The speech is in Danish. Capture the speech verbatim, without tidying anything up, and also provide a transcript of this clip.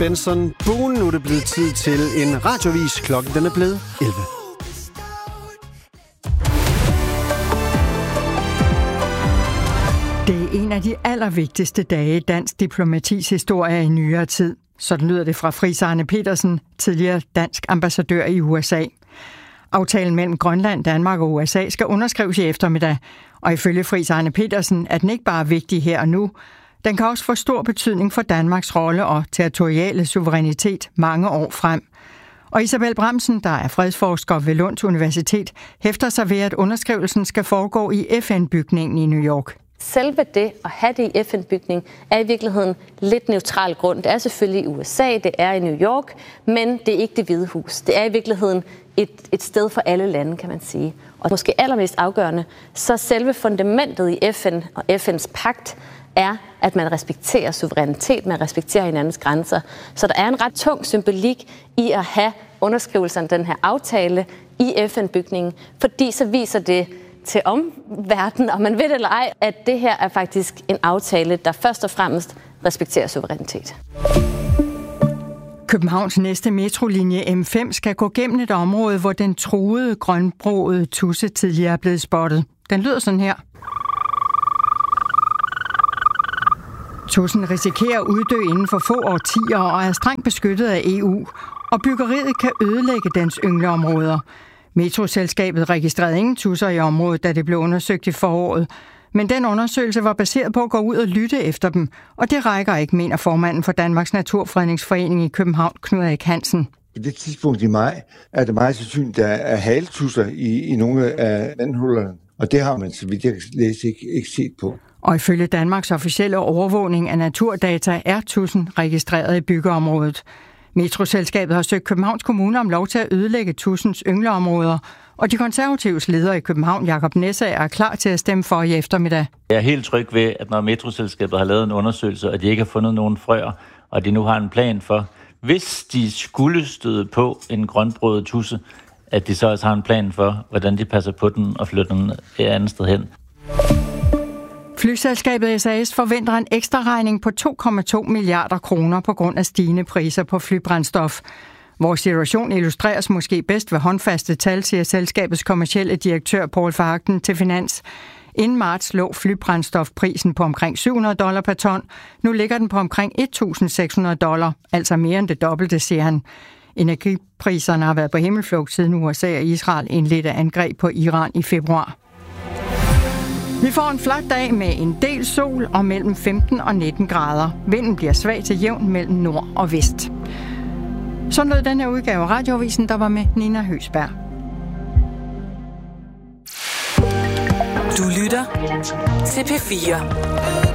Benson Boone. Nu er det blevet tid til en radiovis. Klokken den er blevet elleve. Det er en af de allervigtigste dage i dansk diplomatis historie i nyere tid. Sådan lyder det fra Friis Arne Petersen, tidligere dansk ambassadør i U S A. Aftalen mellem Grønland, Danmark og U S A skal underskrives i eftermiddag, og ifølge Friis Arne Petersen er den ikke bare vigtig her og nu, den kan også få stor betydning for Danmarks rolle og territoriale suverænitet mange år frem. Og Isabel Bramsen, der er fredsforsker ved Lunds Universitet, hæfter sig ved, at underskrivelsen skal foregå i F N-bygningen i New York. Selve det at have det i F N-bygningen er i virkeligheden lidt neutral grund. Det er selvfølgelig i U S A, det er i New York, men det er ikke Det Hvide Hus. Det er i virkeligheden et, et sted for alle lande, kan man sige. Og måske allermest afgørende, så selve fundamentet i F N og F N's pagt er, at man respekterer suverænitet, man respekterer hinandens grænser. Så der er en ret tung symbolik i at have underskrivelsen af den her aftale i F N-bygningen, fordi så viser det til omverdenen, om man ved det eller ej, at det her er faktisk en aftale, der først og fremmest respekterer suverænitet. Københavns næste metrolinje M fem skal gå gennem et område, hvor den truede grønbrogede tudse tidligere er blevet spottet. Den lyder sådan her. Tudsen risikerer at uddø inden for få årtier og er strengt beskyttet af E U, og byggeriet kan ødelægge dens yngleområder. Metroselskabet registrerede ingen tudser i området, da det blev undersøgt i foråret. Men den undersøgelse var baseret på at gå ud og lytte efter dem, og det rækker ikke, mener formanden for Danmarks Naturfredningsforening i København, Knud Erik Hansen. På det tidspunkt i maj er det meget sandsynligt, at der er haletusser i, i nogle af vandhullerne, og det har man, så vidt jeg kan læse, ikke, ikke set på. Og ifølge Danmarks officielle overvågning af naturdata er tudsen registreret i byggeområdet. Metroselskabet har søgt Københavns Kommune om lov til at ødelægge tudsens yngleområder, og de konservatives leder i København, Jakob Næssager, er klar til at stemme for i eftermiddag. Jeg er helt tryg ved, at når Metroselskabet har lavet en undersøgelse, og de ikke har fundet nogen frøer, og de nu har en plan for, hvis de skulle støde på en grønbrødet tudse, at de så også har en plan for, hvordan de passer på den og flytter den et andet sted hen. Flyselskabet S A S forventer en ekstra regning på to komma to milliarder kroner på grund af stigende priser på flybrændstof. Vores situation illustreres måske bedst ved håndfaste tal, siger selskabets kommercielle direktør Poul Verhagen til Finans. Inden marts lå flybrændstofprisen på omkring syv hundrede dollar per ton. Nu ligger den på omkring et tusind seks hundrede dollar, altså mere end det dobbelte, siger han. Energipriserne har været på himmelflugt siden U S A og Israel indledte angreb på Iran i februar. Vi får en flot dag med en del sol og mellem femten og nitten grader. Vinden bliver svag til jævn mellem nord og vest. Sådan lød den her udgave af Radioavisen, der var med Nina Høsberg. Du lytter til P fire.